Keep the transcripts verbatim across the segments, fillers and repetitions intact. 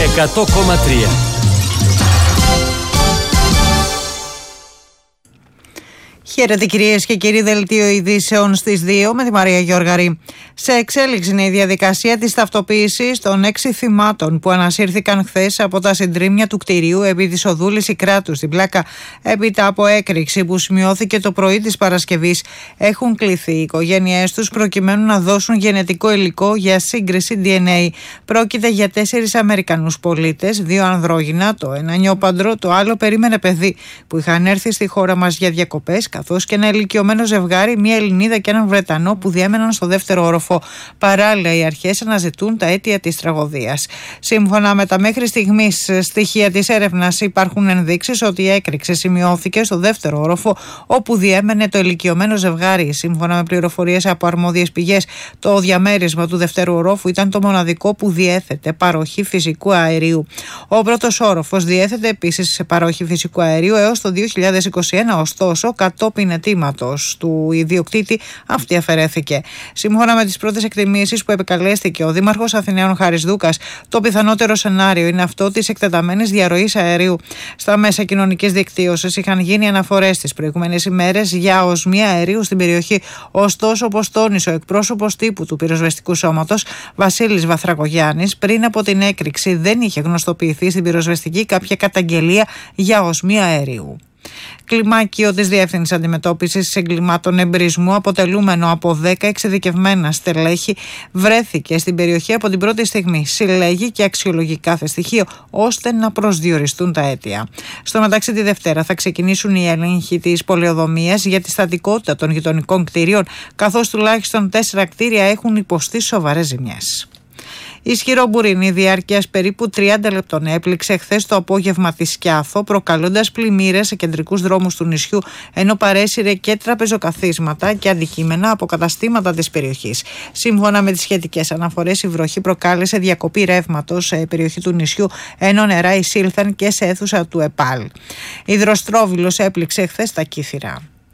εκατό κόμμα τρία. Χαίρετε κυρίες και κύριοι, δελτίο ειδήσεων στις δύο με τη Μαρία Γιώργαρη. Σε εξέλιξη είναι η διαδικασία της ταυτοποίησης των έξι θυμάτων που ανασύρθηκαν χθες από τα συντρίμμια του κτηρίου επί της οδού Λυσικράτου στην Πλάκα, έπειτα από έκρηξη που σημειώθηκε το πρωί της Παρασκευής. Έχουν κληθεί οι οικογένειές τους προκειμένου να δώσουν γενετικό υλικό για σύγκριση ντι εν έι. Πρόκειται για τέσσερις Αμερικανούς πολίτες, δύο ανδρόγυνα, το ένα νιόπαντρο, το άλλο περίμενε παιδί, που είχαν έρθει στη χώρα μας για διακοπές, καθώς και ένα ηλικιωμένο ζευγάρι, μία Ελληνίδα και έναν Βρετανό που διέμεναν στο δεύτερο όροφο. Παράλληλα, οι αρχές αναζητούν τα αίτια της τραγωδίας. Σύμφωνα με τα μέχρι στιγμής στοιχεία της έρευνας, υπάρχουν ενδείξεις ότι η έκρηξη σημειώθηκε στο δεύτερο όροφο, όπου διέμενε το ηλικιωμένο ζευγάρι. Σύμφωνα με πληροφορίες από αρμόδιες πηγές, το διαμέρισμα του δευτέρου ορόφου ήταν το μοναδικό που διέθετε παροχή φυσικού αερίου. Ο πρώτος όροφος διέθετε επίσης σε παροχή φυσικού αερίου έως το δύο χιλιάδες είκοσι ένα, ωστόσο, κατόπιν αιτήματος του ιδιοκτήτη, αυτή αφαιρέθηκε. Σύμφωνα με τις πρώτες εκτιμήσεις που επικαλέστηκε ο Δήμαρχος Αθηναίων Χάρης Δούκας, το πιθανότερο σενάριο είναι αυτό της εκτεταμένης διαρροής αερίου. Στα μέσα κοινωνικής δικτύωσης είχαν γίνει αναφορές τις προηγούμενες ημέρες για οσμία αερίου στην περιοχή. Ωστόσο, όπως τόνισε ο εκπρόσωπος τύπου του πυροσβεστικού σώματος, Βασίλης Βαθρακογιάννης, πριν από την έκρηξη δεν είχε γνωστοποιηθεί στην πυροσβεστική κάποια καταγγελία για οσμία αερίου. Κλιμάκιο της Διεύθυνσης Αντιμετώπισης Εγκλημάτων Εμπρισμού, αποτελούμενο από δέκα εξειδικευμένα στελέχη, βρέθηκε στην περιοχή από την πρώτη στιγμή. Συλλέγει και αξιολογεί κάθε στοιχείο ώστε να προσδιοριστούν τα αίτια. Στο μεταξύ, τη Δευτέρα θα ξεκινήσουν οι έλεγχοι της πολεοδομίας για τη στατικότητα των γειτονικών κτηρίων, καθώς τουλάχιστον τέσσερα κτίρια έχουν υποστεί σοβαρές ζημιές. Ισχυρό μπουρίνι διάρκειας περίπου τριάντα λεπτών έπληξε χθες το απόγευμα τη Σκιάθο, προκαλώντας πλημμύρες σε κεντρικούς δρόμους του νησιού, ενώ παρέσυρε και τραπεζοκαθίσματα και αντικείμενα από καταστήματα της περιοχής. Σύμφωνα με τις σχετικές αναφορές, η βροχή προκάλεσε διακοπή ρεύματος σε περιοχή του νησιού, ενώ νερά εισήλθαν και σε αίθουσα του ΕΠΑΛ. Υδροστρόβιλος έπληξε χθες τα Κύθυρα.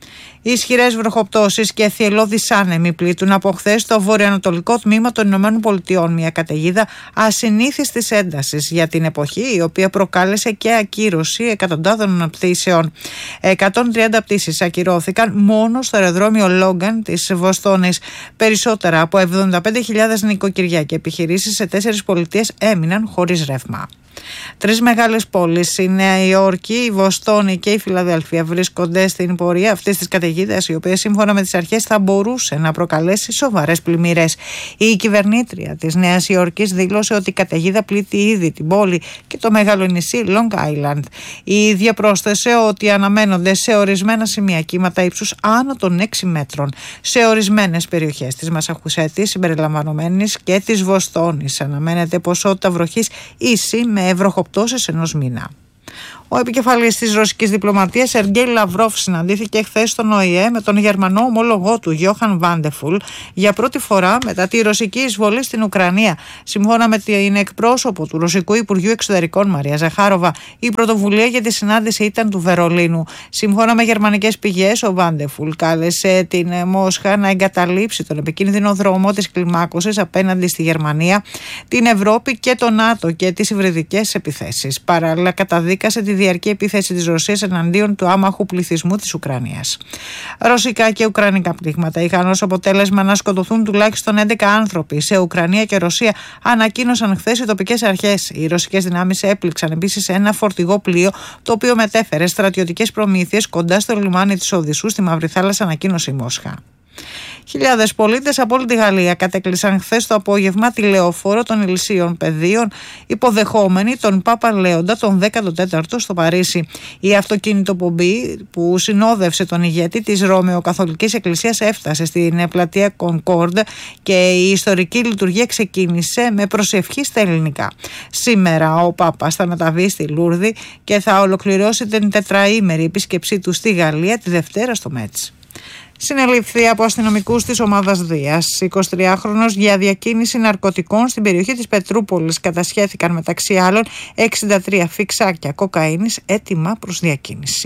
Ισχυρές βροχοπτώσεις και θυελλώδεις άνεμοι πλήττουν από χθες το βορειοανατολικό τμήμα των ΗΠΑ, μια καταιγίδα ασυνήθιστης έντασης για την εποχή, η οποία προκάλεσε και ακύρωση εκατοντάδων πτήσεων. εκατόν τριάντα πτήσεις ακυρώθηκαν μόνο στο αεροδρόμιο Λόγκαν της Βοστόνης. Περισσότερα από εβδομήντα πέντε χιλιάδες νοικοκυριά και επιχειρήσεις σε τέσσερις πολιτείες έμειναν χωρίς ρεύμα. Τρεις μεγάλες πόλεις, η Νέα Υόρκη, η Βοστόνη και η Φιλαδέλφια, βρίσκονται στην πορεία αυτής της καταιγίδας, η οποία σύμφωνα με τις αρχές θα μπορούσε να προκαλέσει σοβαρές πλημμύρες. Η κυβερνήτρια της Νέας Υόρκης δήλωσε ότι η καταιγίδα πλήττει ήδη την πόλη και το μεγάλο νησί Long Island. Η ίδια πρόσθεσε ότι αναμένονται σε ορισμένα σημεία κύματα ύψους άνω των έξι μέτρων. Σε ορισμένες περιοχές της Μασαχουσέτης, συμπεριλαμβανομένης και της Βοστόνης, αναμένεται ποσότητα βροχής ίση με βροχοπτώσεις ενός μήνα. Ο επικεφαλής της ρωσικής διπλωματίας, Σεργέι Λαυρόφ, συναντήθηκε χθες στον Ο Ε Ε με τον γερμανό ομόλογό του, Γιόχαν Βάντεφουλ, για πρώτη φορά μετά τη ρωσική εισβολή στην Ουκρανία. Σύμφωνα με την εκπρόσωπο του Ρωσικού Υπουργείου Εξωτερικών, Μαρία Ζαχάροβα, η πρωτοβουλία για τη συνάντηση ήταν του Βερολίνου. Σύμφωνα με γερμανικές πηγές, ο Βάντεφουλ κάλεσε την Μόσχα να εγκαταλείψει τον επικίνδυνο δρόμο της κλιμάκωσης απέναντι στη Γερμανία, την Ευρώπη και το ΝΑΤΟ και τις υβριδικές επιθέσεις. Παράλληλα, καταδίκασε τη διαρκή επίθεση της Ρωσίας εναντίον του άμαχου πληθυσμού της Ουκρανίας. Ρωσικά και ουκρανικά πλήγματα είχαν ως αποτέλεσμα να σκοτωθούν τουλάχιστον έντεκα άνθρωποι. Σε Ουκρανία και Ρωσία, ανακοίνωσαν χθες οι τοπικές αρχές. Οι ρωσικές δυνάμεις έπληξαν επίσης ένα φορτηγό πλοίο, το οποίο μετέφερε στρατιωτικές προμήθειες κοντά στο λιμάνι της Οδυσσού στη Μαύρη Θάλασσα, ανακοίνωσε η Μόσχα. Χιλιάδες πολίτες από όλη τη Γαλλία κατέκλυσαν χθες το απόγευμα τη λεωφόρο των Ηλυσίων Πεδίων, υποδεχόμενοι τον Πάπα Λέοντα τον δέκατο τέταρτο στο Παρίσι. Η αυτοκινητοπομπή που συνόδευσε τον ηγέτη της Ρωμαιοκαθολικής Εκκλησίας έφτασε στην πλατεία Κονκόρντ και η ιστορική λειτουργία ξεκίνησε με προσευχή στα ελληνικά. Σήμερα ο Πάπας θα μεταβεί στη Λούρδη και θα ολοκληρώσει την τετραήμερη επίσκεψή του στη Γαλλία τη Δευτέρα στο Μέτς. Συνελήφθη από αστυνομικούς της ομάδας Δίας. εικοσιτριάχρονος για διακίνηση ναρκωτικών στην περιοχή της Πετρούπολης. Κατασχέθηκαν μεταξύ άλλων εξήντα τρία φιξάκια κοκαίνης έτοιμα προς διακίνηση.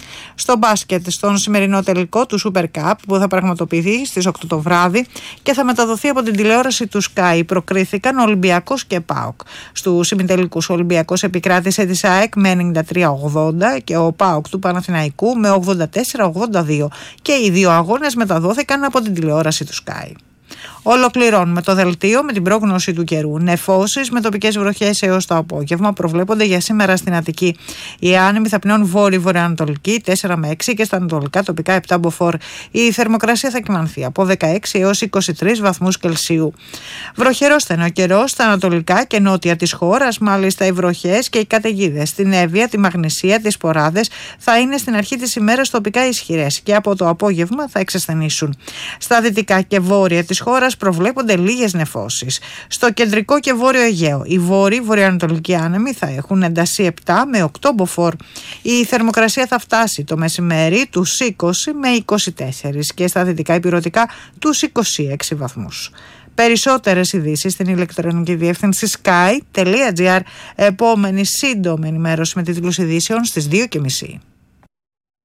Στο μπάσκετ, στον σημερινό τελικό του Super Cup που θα πραγματοποιηθεί στις οκτώ το βράδυ και θα μεταδοθεί από την τηλεόραση του Sky, προκρίθηκαν Ολυμπιακός και ΠΑΟΚ. Στους ημιτελικούς ο Ολυμπιακός επικράτησε της ΑΕΚ με ενενήντα τρία ογδόντα και ο ΠΑΟΚ του Παναθηναϊκού με ογδόντα τέσσερα ογδόντα δύο και οι δύο αγώνες μεταδόθηκαν από την τηλεόραση του Sky. Ολοκληρώνουμε το δελτίο με την πρόγνωση του καιρού. Νεφώσεις με τοπικές βροχές έως το απόγευμα προβλέπονται για σήμερα στην Αττική. Οι άνεμοι θα πνέουν βόρειο-βορειοανατολική τέσσερα με έξι και στα ανατολικά τοπικά επτά μποφόρ. Η θερμοκρασία θα κυμανθεί από δεκαέξι έως είκοσι τρεις βαθμούς Κελσίου. Βροχερός θα είναι ο καιρός στα ανατολικά και νότια της χώρας. Μάλιστα, οι βροχές και οι καταιγίδες στην Εύβοια, τη Μαγνησία, τις Ποράδες θα είναι στην αρχή της ημέρας τοπικά ισχυρές και από το απόγευμα θα εξασθενήσουν. Στα δυτικά και βόρεια της χώρας προβλέπονται λίγες νεφώσεις. Στο κεντρικό και βόρειο Αιγαίο, οι βόρειοι βορειοανατολικοί άνεμοι θα έχουν ένταση επτά με οκτώ μποφόρ. Η θερμοκρασία θα φτάσει το μεσημέρι τους είκοσι με είκοσι τέσσερα και στα δυτικά ηπειρωτικά τους είκοσι έξι βαθμούς. Περισσότερες ειδήσεις στην ηλεκτρονική διεύθυνση sky τελεία gr. Επόμενη σύντομη ενημέρωση με τίτλους ειδήσεων στις δύο και μισή.